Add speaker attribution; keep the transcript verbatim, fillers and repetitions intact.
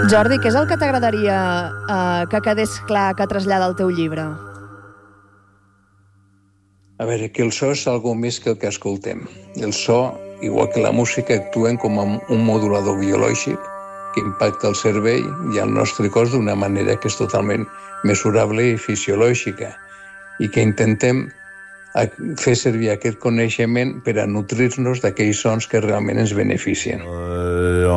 Speaker 1: Jordi, què és el que t'agradaria eh, que quedés clar que trasllada el teu llibre?
Speaker 2: A veure, que el so és algo més que el que escoltem. El so, igual que la música, actuen com un modulador biològic que impacta el cervell i el nostre cos d'una manera que és totalment mesurable i fisiològica, i que intentem fer servir aquest coneixement per a nutrir-nos d'aquells sons que realment ens beneficien.